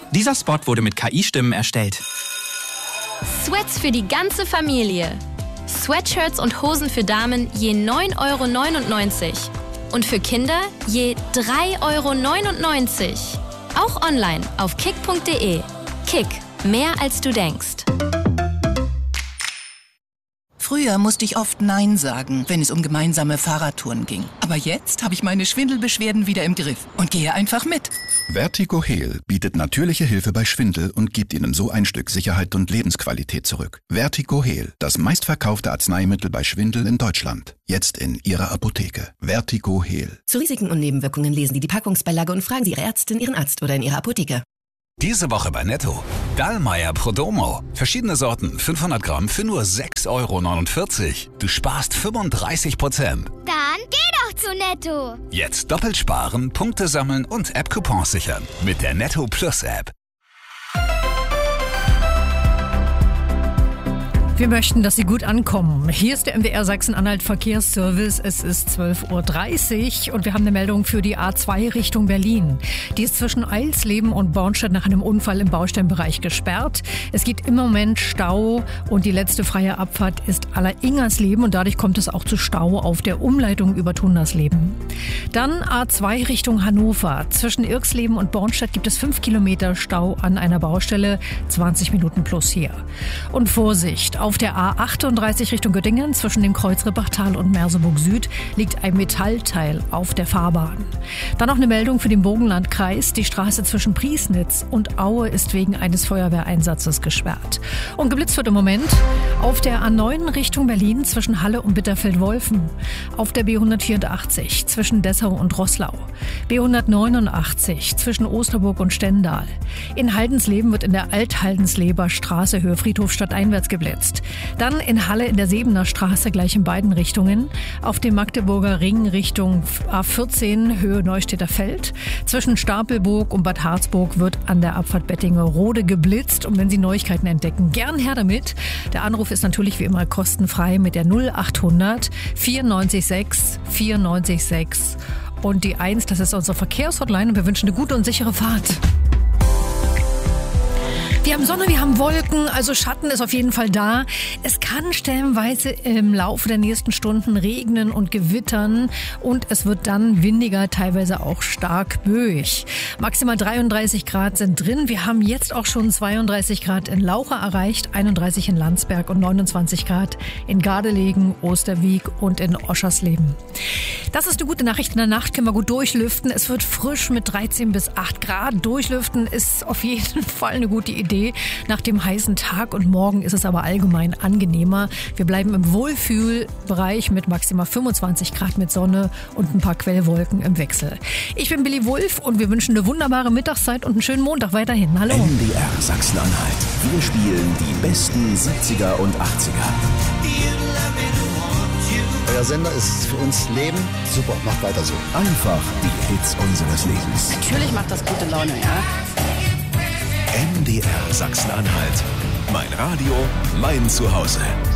Dieser Spot wurde mit KI-Stimmen erstellt. Sweats für die ganze Familie. Sweatshirts und Hosen für Damen je 9,99 € und für Kinder je 3,99 €. Auch online auf kick.de. Kick, mehr als du denkst. Früher musste ich oft Nein sagen, wenn es um gemeinsame Fahrradtouren ging. Aber jetzt habe ich meine Schwindelbeschwerden wieder im Griff und gehe einfach mit. Vertigo Heal bietet natürliche Hilfe bei Schwindel und gibt Ihnen so ein Stück Sicherheit und Lebensqualität zurück. Vertigo Heal, das meistverkaufte Arzneimittel bei Schwindel in Deutschland. Jetzt in Ihrer Apotheke. Vertigo Heal. Zu Risiken und Nebenwirkungen lesen Sie die Packungsbeilage und fragen Sie Ihre Ärztin, Ihren Arzt oder in Ihrer Apotheke. Diese Woche bei Netto. Dallmayr Prodomo. Verschiedene Sorten, 500 Gramm für nur 6,49 €. Du sparst 35%. Dann geh doch zu Netto. Jetzt doppelt sparen, Punkte sammeln und App-Coupons sichern. Mit der Netto Plus App. Wir möchten, dass Sie gut ankommen. Hier ist der MDR Sachsen-Anhalt Verkehrsservice. Es ist 12:30 Uhr und wir haben eine Meldung für die A2 Richtung Berlin. Die ist zwischen Eilsleben und Bornstedt nach einem Unfall im Baustellenbereich gesperrt. Es gibt im Moment Stau und die letzte freie Abfahrt ist Aller-Ingersleben und dadurch kommt es auch zu Stau auf der Umleitung über Tunnersleben. Dann A2 Richtung Hannover. Zwischen Irksleben und Bornstedt gibt es 5 Kilometer Stau an einer Baustelle, 20 Minuten plus hier. Und Vorsicht! Auf der A38 Richtung Göttingen zwischen dem Kreuz Rippachtal und Merseburg Süd liegt ein Metallteil auf der Fahrbahn. Dann noch eine Meldung für den Burgenlandkreis. Die Straße zwischen Priesnitz und Aue ist wegen eines Feuerwehreinsatzes gesperrt. Und geblitzt wird im Moment auf der A9 Richtung Berlin zwischen Halle und Bitterfeld-Wolfen. Auf der B184 zwischen Dessau und Roßlau. B189 zwischen Osterburg und Stendal. In Haldensleben wird in der Althaldensleber Straße Höhe Friedhof stadteinwärts geblitzt. Dann in Halle in der Sebener Straße gleich in beiden Richtungen. Auf dem Magdeburger Ring Richtung A14 Höhe Neustädter Feld. Zwischen Stapelburg und Bad Harzburg wird an der Abfahrt Bettingerode geblitzt. Und wenn Sie Neuigkeiten entdecken, gern her damit. Der Anruf ist natürlich wie immer kostenfrei mit der 0800 94 94 6 und die 1, das ist unsere Verkehrshotline und wir wünschen eine gute und sichere Fahrt. Wir haben Sonne, wir haben Wolken, also Schatten ist auf jeden Fall da. Es kann stellenweise im Laufe der nächsten Stunden regnen und gewittern und es wird dann windiger, teilweise auch stark böig. Maximal 33 Grad sind drin. Wir haben jetzt auch schon 32 Grad in Laucha erreicht, 31 in Landsberg und 29 Grad in Gardelegen, Osterwiek und in Oschersleben. Das ist eine gute Nachricht. In der Nacht können wir gut durchlüften. Es wird frisch mit 13 bis 8 Grad. Durchlüften ist auf jeden Fall eine gute Idee nach dem heißen Tag und morgen ist es aber allgemein angenehmer. Wir bleiben im Wohlfühlbereich mit maximal 25 Grad mit Sonne und ein paar Quellwolken im Wechsel. Ich bin Billy Wulff und wir wünschen eine wunderbare Mittagszeit und einen schönen Montag weiterhin. Hallo. MDR Sachsen-Anhalt. Wir spielen die besten 70er und 80er. Euer Sender ist für uns Leben. Super, macht weiter so. Einfach die Hits unseres Lebens. Natürlich macht das gute Laune, ja. MDR Sachsen-Anhalt. Mein Radio, mein Zuhause.